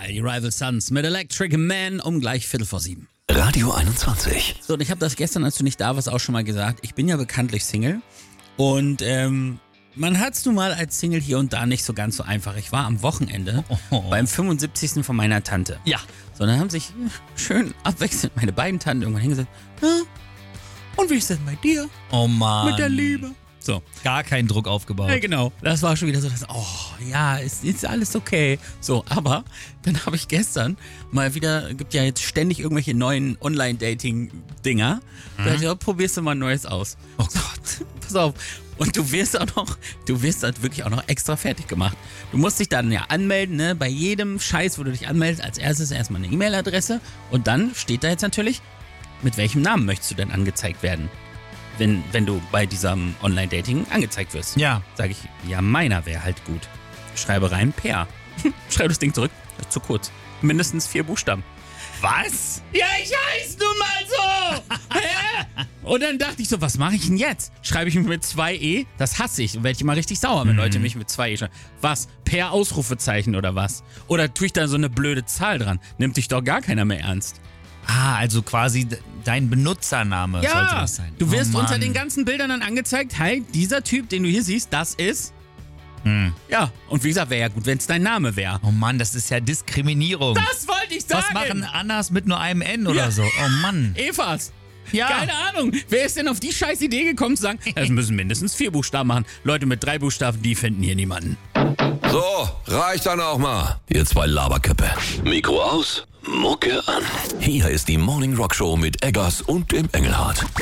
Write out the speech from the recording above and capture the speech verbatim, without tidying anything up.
die Rival Sons mit Electric Man um gleich Viertel vor sieben. Radio einundzwanzig. So, und ich habe das gestern, als du nicht da warst, auch schon mal gesagt. Ich bin ja bekanntlich Single und ähm, man hat's nun mal als Single hier und da nicht so ganz so einfach. Ich war am Wochenende oh. beim fünfundsiebzigsten von meiner Tante. Ja. So, dann haben sich schön abwechselnd meine beiden Tanten irgendwann hingesetzt. Ja, und wie ist denn bei dir? Oh Mann. Mit der Liebe. So. Gar keinen Druck aufgebaut. Ja, genau. Das war schon wieder so, dass, oh, ja, ist, ist alles okay. So, aber dann habe ich gestern mal wieder, gibt ja jetzt ständig irgendwelche neuen Online-Dating-Dinger. Mhm. Da dachte ich, ja, probierst du mal Neues aus. Oh Gott. Pass auf. Und du wirst auch noch, du wirst halt wirklich auch noch extra fertig gemacht. Du musst dich dann ja anmelden, ne? Bei jedem Scheiß, wo du dich anmeldest, als erstes erstmal eine E-Mail-Adresse und dann steht da jetzt natürlich, mit welchem Namen möchtest du denn angezeigt werden? Wenn, wenn du bei diesem Online-Dating angezeigt wirst. Ja. Sag ich, ja, meiner wäre halt gut. Schreibe rein, Per. Schreib das Ding zurück. Das ist zu kurz. Mindestens vier Buchstaben. Was? Ja, ich heiße nun mal so. Hä? Und dann dachte ich so, was mache ich denn jetzt? Schreibe ich mich mit zwei E? Das hasse ich. Und werde ich immer richtig sauer, wenn mhm. Leute mich mit zwei E schreiben. Was? Per Ausrufezeichen oder was? Oder tue ich da so eine blöde Zahl dran? Nimmt dich doch gar keiner mehr ernst. Ah, also quasi dein Benutzername ja, sollte das sein. Du wirst oh, unter den ganzen Bildern dann angezeigt, hey, dieser Typ, den du hier siehst, das ist... Hm. Ja, und wie gesagt, wäre ja gut, wenn es dein Name wäre. Oh Mann, das ist ja Diskriminierung. Das wollte ich sagen. Was machen Annas mit nur einem N oder ja. so? Oh Mann. Evas. Ja. Keine Ahnung. Wer ist denn auf die scheiß Idee gekommen zu sagen, es müssen mindestens vier Buchstaben machen. Leute mit drei Buchstaben, die finden hier niemanden. So, reicht dann auch mal. Ihr zwei Laberköppe. Mikro aus, Mucke an. Hier ist die Morning Rock Show mit Eggers und dem Engelhardt.